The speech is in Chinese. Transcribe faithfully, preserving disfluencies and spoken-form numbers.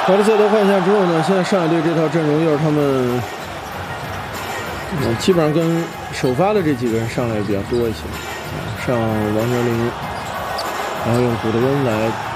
好的，赛道换下之后呢，现在上海队这套阵容又是他们，嗯，基本上跟首发的这几个人上来比较多一些，上王哲林，然后用古德温来